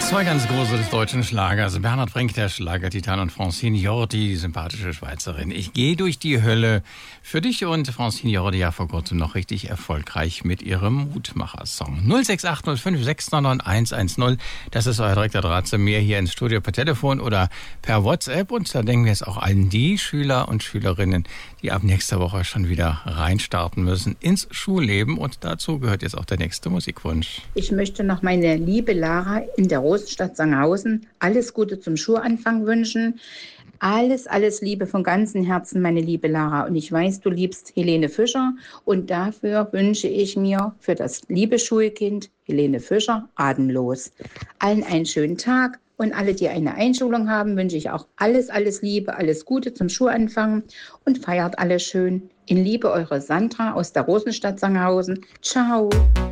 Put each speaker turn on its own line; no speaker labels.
Zwei ganz große des deutschen Schlagers. Bernhard Brenk, der Schlagertitan, und Francine Jordi, die sympathische Schweizerin. Ich gehe durch die Hölle für dich, und Francine Jordi ja vor kurzem noch richtig erfolgreich mit ihrem Mutmacher-Song. 06805699110. Das ist euer direkter Draht zu mir hier ins Studio per Telefon oder per WhatsApp. Und da denken wir jetzt auch allen die Schüler und Schülerinnen, die ab nächster Woche schon wieder reinstarten müssen ins Schulleben. Und dazu gehört jetzt auch der nächste Musikwunsch.
Ich möchte noch meine liebe Lara in der Rosenstadt Sanghausen alles Gute zum Schulanfang wünschen. Alles Liebe von ganzem Herzen, meine liebe Lara. Und ich weiß, du liebst Helene Fischer. Und dafür wünsche ich mir für das liebe Schulkind Helene Fischer atemlos. Allen einen schönen Tag. Und alle, die eine Einschulung haben, wünsche ich auch alles Liebe, alles Gute zum Schulanfang. Und feiert alles schön. In Liebe, eure Sandra aus der Rosenstadt Sanghausen. Ciao.